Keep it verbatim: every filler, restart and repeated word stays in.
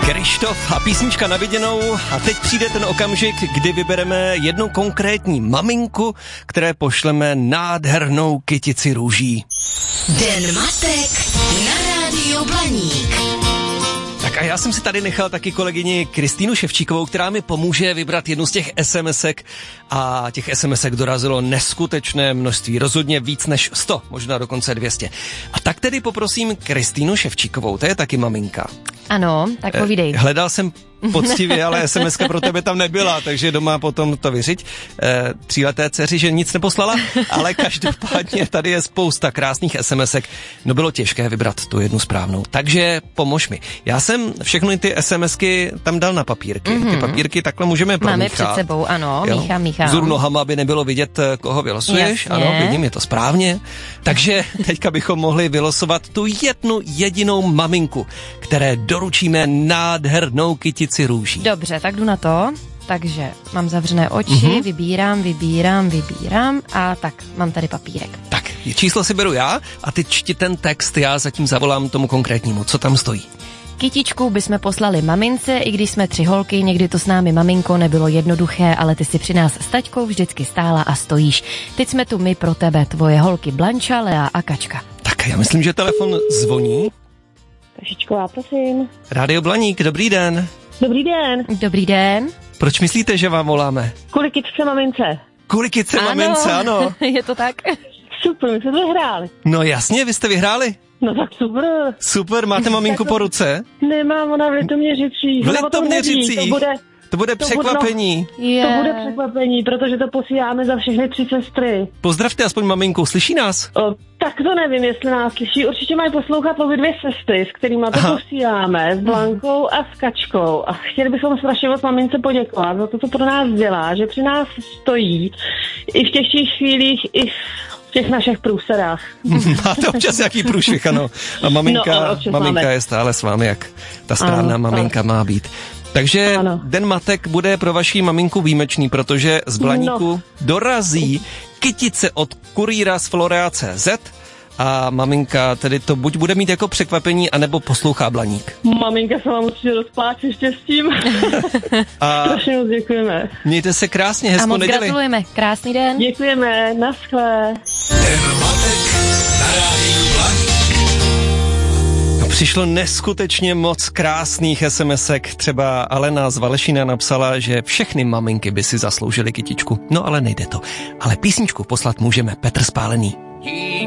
Krištof a písnička na viděnou a teď přijde ten okamžik, kdy vybereme jednu konkrétní maminku, které pošleme nádhernou kytici růží. Den matek na Rádiu Blaník. Tak a já jsem si tady nechal taky kolegyni Kristýnu Ševčíkovou, která mi pomůže vybrat jednu z těch SMSek a těch SMSek dorazilo neskutečné množství, rozhodně víc než sto, možná dokonce dvě stě. A tak tedy poprosím Kristýnu Ševčíkovou, to je taky maminka. Ano, tak povídej. Eh, hledal jsem poctivě, ale SMSka pro tebe tam nebyla, takže doma potom to vyřiď. E, tříleté dceři, že nic neposlala, ale každopádně tady je spousta krásných SMSek. No bylo těžké vybrat tu jednu správnou, takže pomož mi. Já jsem všechny ty SMSky tam dal na papírky. Mm-hmm. Ty papírky takhle můžeme promíchat. Máme před sebou, ano, jo? míchám, míchám. Vzhůru nohama, aby nebylo vidět, koho vylosuješ. Jasně. Ano, vidím, je to správně. Takže teďka bychom mohli vylosovat tu jednu jedinou maminku, které doručíme nádhernou kytici růží. Dobře, tak jdu na to. Takže mám zavřené oči, mm-hmm. vybírám, vybírám, vybírám a tak, mám tady papírek. Tak, číslo si beru já a ty čti ten text, já zatím zavolám tomu konkrétnímu. Co tam stojí? Kytičku bychom poslali mamince, i když jsme tři holky, někdy to s námi, maminko, nebylo jednoduché, ale ty si při nás s taťkou vždycky stála a stojíš. Teď jsme tu my pro tebe, tvoje holky Blanča, Lea a Kačka. Tak, já myslím, že telefon zvoní. Kašičková, prosím. Rádio Blaník, dobrý den. Dobrý den. Dobrý den. Proč myslíte, že vám voláme? Kvůli kytce mamince. Kvůli kytce mamince, ano. Je to tak? Super, my jsme to vyhráli. No jasně, vy jste vyhráli. No tak super. Super, máte maminku po ruce? Nemám, ona v Litoměřicích. V Litoměřicích? To bude, to bude to překvapení. Bude, no, to bude překvapení, protože to posíláme za všechny tři sestry. Pozdravte aspoň maminku, slyší nás? O, tak to nevím, jestli nás slyší. Určitě mají poslouchat obě dvě sestry, s kterými to Aha. posíláme, s Blankou a s Kačkou. A chtěli bychom strašně moc mamince poděkovat za to, co pro nás dělá, že při nás stojí i v těžších chvílích, i v těch našich průserách. Máte občas nějaký průšvih, ano. A maminka, no, maminka je stále s vámi, jak ta správná ano, maminka ano. má být. Takže ano. Den matek bude pro vaši maminku výjimečný, protože z Blaníku no. dorazí kytice od kurýra z Florea tečka cé zet a maminka tedy to buď bude mít jako překvapení, anebo poslouchá Blaník. Maminka se vám určitě rozpláče štěstím. A strašně moc děkujeme. Mějte se krásně, hezkou neděli. A moc neděli. gratulujeme, krásný den. Děkujeme, naschle. Den matek na Rádiu Blaník. Přišlo neskutečně moc krásných SMSek. Třeba Alena z Valešina napsala, že všechny maminky by si zasloužily kytičku. No ale nejde to. Ale písničku poslat můžeme. Petr Spálený.